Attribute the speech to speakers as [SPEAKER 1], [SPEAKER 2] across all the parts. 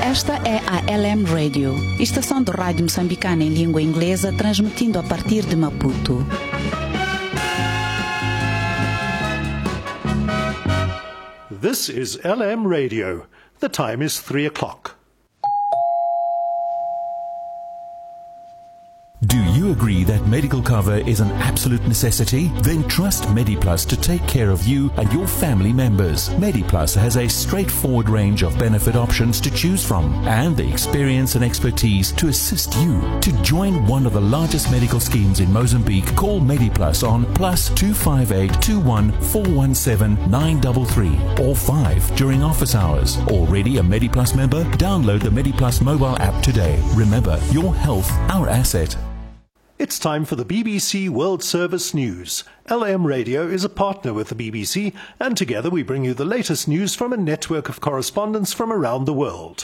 [SPEAKER 1] Esta é a LM Radio, estação de rádio moçambicana em língua inglesa, transmitindo a partir de Maputo.
[SPEAKER 2] This is LM Radio. The time is 3 o'clock.
[SPEAKER 3] Do you agree that medical cover is an absolute necessity? Then trust MediPlus to take care of you and your family members. MediPlus has a straightforward range of benefit options to choose from and the experience and expertise to assist you. To join one of the largest medical schemes in Mozambique, call MediPlus on +258 21 417 933 or 5 during office hours. Already a MediPlus member? Download the MediPlus mobile app today. Remember, your health, our asset.
[SPEAKER 2] It's time for the BBC World Service News. LM Radio is a partner with the BBC, and together we bring you the latest news from a network of correspondents from around the world.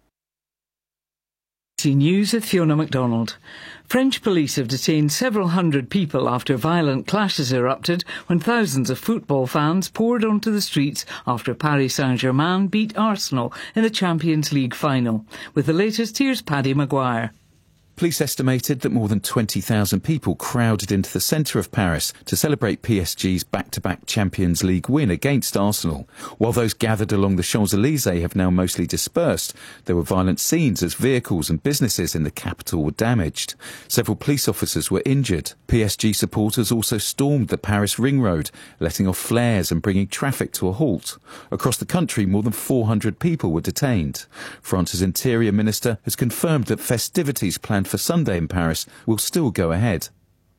[SPEAKER 4] BBC News with Fiona MacDonald. French police have detained several hundred people after violent clashes erupted when thousands of football fans poured onto the streets after Paris Saint-Germain beat Arsenal in the Champions League final. With the latest, here's Paddy Maguire.
[SPEAKER 5] Police estimated that more than 20,000 people crowded into the centre of Paris to celebrate PSG's back-to-back Champions League win against Arsenal. While those gathered along the Champs-Élysées have now mostly dispersed, there were violent scenes as vehicles and businesses in the capital were damaged. Several police officers were injured. PSG supporters also stormed the Paris ring road, letting off flares and bringing traffic to a halt. Across the country, more than 400 people were detained. France's Interior Minister has confirmed that festivities planned for Sunday in Paris will still go ahead.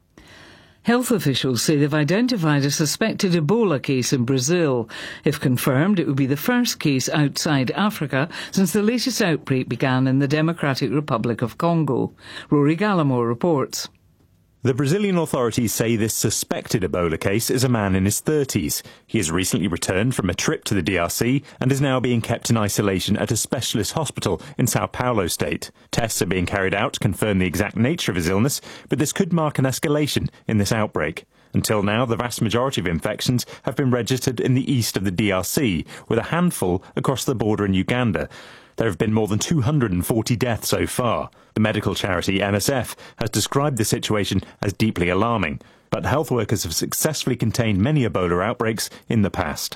[SPEAKER 4] Health officials say they've identified a suspected Ebola case in Brazil. If confirmed, it would be the first case outside Africa since the latest outbreak began in the Democratic Republic of Congo. Rory Gallimore reports.
[SPEAKER 6] The Brazilian authorities say this suspected Ebola case is a man in his 30s. He has recently returned from a trip to the DRC and is now being kept in isolation at a specialist hospital in Sao Paulo state. Tests are being carried out to confirm the exact nature of his illness, but this could mark an escalation in this outbreak. Until now, the vast majority of infections have been registered in the east of the DRC, with a handful across the border in Uganda. There have been more than 240 deaths so far. The medical charity MSF has described the situation as deeply alarming, but health workers have successfully contained many Ebola outbreaks in the past.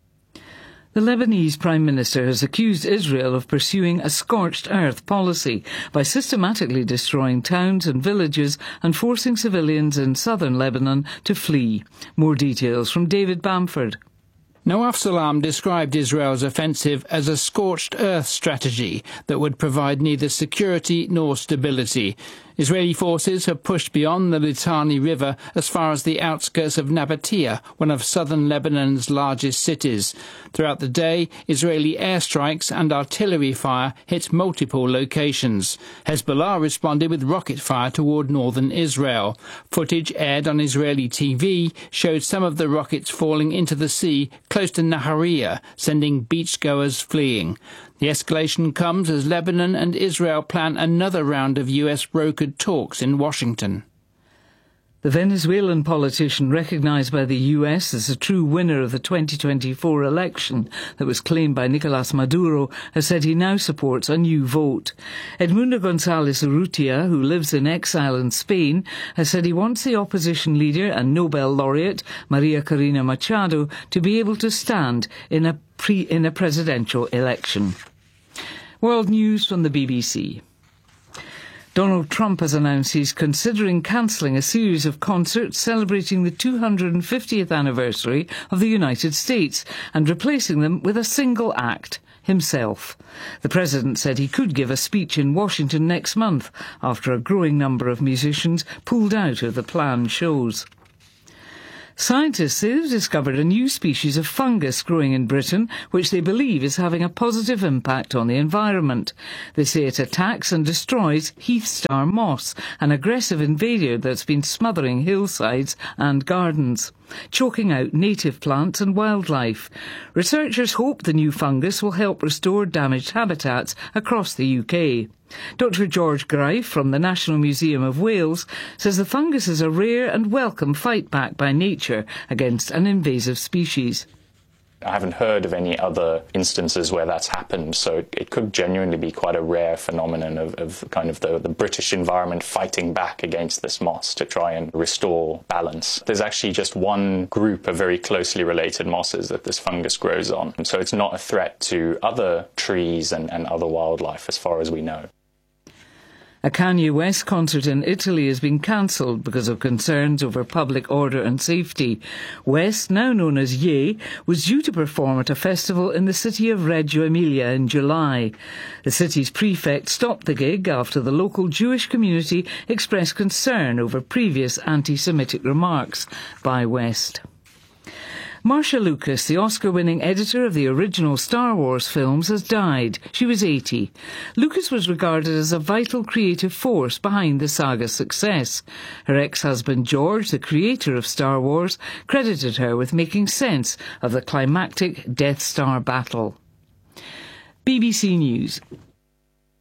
[SPEAKER 4] The Lebanese Prime Minister has accused Israel of pursuing a scorched earth policy by systematically destroying towns and villages and forcing civilians in southern Lebanon to flee. More details from David Bamford.
[SPEAKER 7] Nawaf Salam described Israel's offensive as a scorched earth strategy that would provide neither security nor stability. Israeli forces have pushed beyond the Litani River as far as the outskirts of Nabatea, one of southern Lebanon's largest cities. Throughout the day, Israeli airstrikes and artillery fire hit multiple locations. Hezbollah responded with rocket fire toward northern Israel. Footage aired on Israeli TV showed some of the rockets falling into the sea close to Nahariya, sending beachgoers fleeing. The escalation comes as Lebanon and Israel plan another round of US-brokered talks in Washington.
[SPEAKER 4] The Venezuelan politician recognised by the US as the true winner of the 2024 election that was claimed by Nicolás Maduro has said he now supports a new vote. Edmundo González Urrutia, who lives in exile in Spain, has said he wants the opposition leader and Nobel laureate Maria Corina Machado to be able to stand in a presidential election. World news from the BBC. Donald Trump has announced he's considering cancelling a series of concerts celebrating the 250th anniversary of the United States and replacing them with a single act, himself. The president said he could give a speech in Washington next month after a growing number of musicians pulled out of the planned shows. Scientists say they've discovered a new species of fungus growing in Britain, which they believe is having a positive impact on the environment. They say it attacks and destroys heath star moss, an aggressive invader that's been smothering hillsides and gardens, choking out native plants and wildlife. Researchers hope the new fungus will help restore damaged habitats across the UK. Dr George Greif from the National Museum of Wales says the fungus is a rare and welcome fight back by nature against an invasive species.
[SPEAKER 8] I haven't heard of any other instances where that's happened, so it could genuinely be quite a rare phenomenon of kind of the British environment fighting back against this moss to try and restore balance. There's actually just one group of very closely related mosses that this fungus grows on, and so it's not a threat to other trees and other wildlife as far as we know.
[SPEAKER 4] A Kanye West concert in Italy has been cancelled because of concerns over public order and safety. West, now known as Ye, was due to perform at a festival in the city of Reggio Emilia in July. The city's prefect stopped the gig after the local Jewish community expressed concern over previous anti-Semitic remarks by West. Marcia Lucas, the Oscar-winning editor of the original Star Wars films, has died. She was 80. Lucas was regarded as a vital creative force behind the saga's success. Her ex-husband George, the creator of Star Wars, credited her with making sense of the climactic Death Star battle. BBC News.